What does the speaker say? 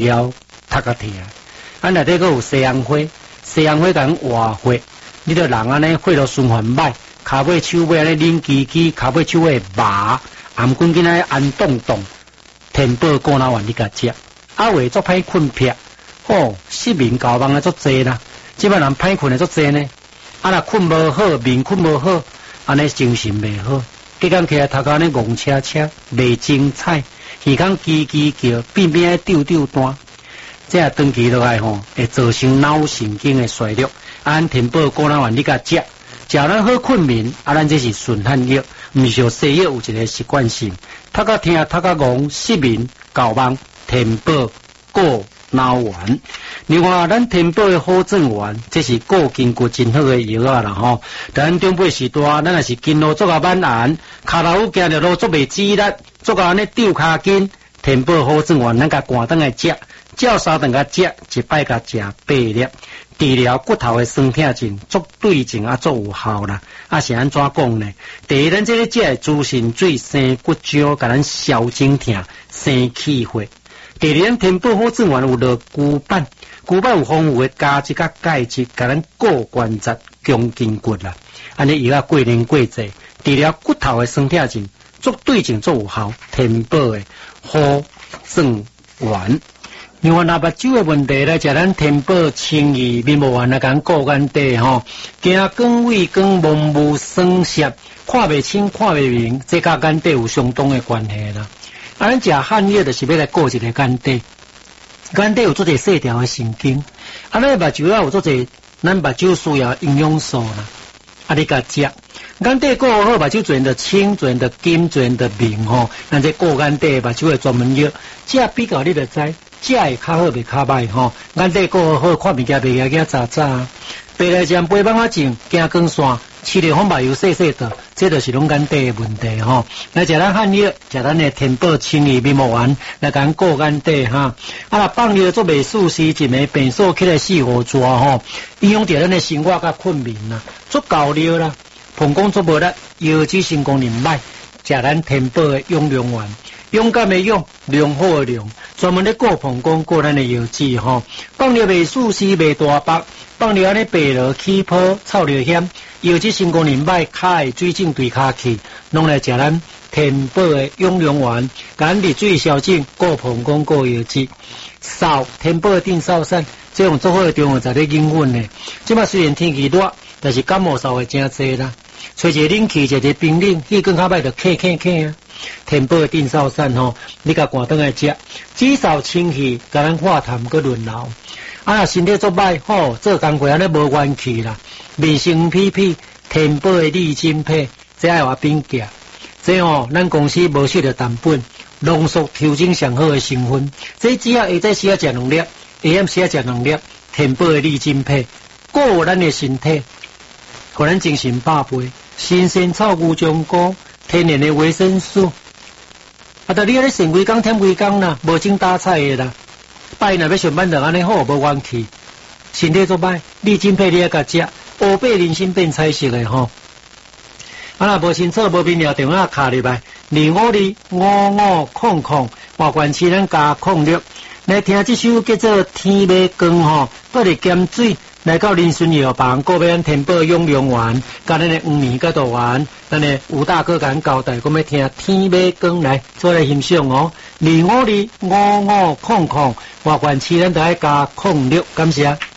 了头壳疼。咱内底佫有西洋花，西洋花甲活血，你着人安尼血路循环歹，骹尾手尾安尼冷叽叽，骹尾手尾麻，颔棍囡仔安动动，天宝果脑丸你甲食，为做歹困癖，失眠搞梦啊足济啦，即摆人歹困啊足济呢，若困无好，面困无好，安尼精神袂好，计工起来头壳安尼戆车车，袂精彩，耳孔叽叽叫，边边丢丢单。这长期落来会造成脑神经的衰弱。按天宝果脑丸你甲食，食咱好困眠，咱这是顺汉药，毋是像西药有一个习惯性。头壳疼、头壳戆、失眠、搞梦，天宝果脑丸。另外，咱天宝的好正丸，这是固筋骨真好的药啊啦咱中辈时代，咱也是筋络做啊满寒，骹头行着路做袂止力，做啊安尼丢骹筋，天宝好正丸，咱甲寒顿来食。照3顿甲食，一摆甲食8粒，治疗骨头的酸痛症，足对症足有效啦。是安怎讲呢？第一，咱这个食的猪腎水生骨胶，甲咱消肿痛、生气血。第二，咱天宝好正丸有落骨板，骨板有丰富的胶质甲钙质，甲咱固关节、强筋骨啦。安尼药过年过节，治疗骨头的酸痛症，足对症足有效。天宝的好正丸。另外，若目睭的问题来食咱天宝清怡面膜丸来讲固眼底惊光畏光蒙雾酸涩，看袂清看袂明，这甲眼底有相当的关系啦。咱食汉药就是要来顾一个眼底，眼底有做者细条的神经，咱目睭有做者咱目睭需要营养素啦。你甲食眼底顾好，目睭自然就清，自然就金，自然就明咱这顾眼底目睭的专门药，这比较你就知。食会较好袂较歹眼底顾好，看物件袂牙牙渣渣。白内障、白斑症、惊光线、吃了红麻油细细的，这就是拢眼底的问题来食咱汉药，食咱的天宝清怡面膜丸来讲顾眼底放药做袂舒适，一暝变数起来4-5抓影响到咱的生活甲困眠啦，足够了啦。膀胱足无力，腰子肾功能歹，食咱天宝的养良丸。勇敢的勇，良好的良，专门咧顾膀胱、顾咱的腰子放了袂舒适、袂大腹，放了安尼爬落起泡、臭了险，腰子肾功能歹，骹的水肿对骹去，拢来食咱天宝的养良丸，甲咱利水消肿，顾膀胱、顾腰子。扫天宝的定扫散，这种做好的中药在咧引粉呢。即摆虽然天气热，但是感冒扫会真济啦。吹一个冷气，一个冰冷，气更较歹就咳啊。天宝的定扫散你甲寒顿来食，止扫清气，甲咱化痰个润流。身体做歹做工课安尼无元气啦，面色痞痞，天宝的利筋片，这爱话变价。这咱公司无收着成本，浓缩调整上好的成分。这只要下早时食2粒，下暗时食2粒，天宝的利筋片，顾咱的身体，互咱精神百倍。新鲜草牛樟菇，天然的维生素。但你安尼剩几工添几工啦，无精打采的啦。拜若要上班就安尼好，无元气，身体做歹，利筋片你要甲食，乌白人参变彩色的若无清楚无明了，电话卡入来2525500，华冠市咱加06来听这首叫做《天马光》搁伫咸水。来到林顺药房，顾要咱天宝养良丸，甲咱的黄面甲豆丸，咱的吴大哥甲咱交代，我要听天马光来做来欣赏2525500，华冠市咱就爱加06，感谢。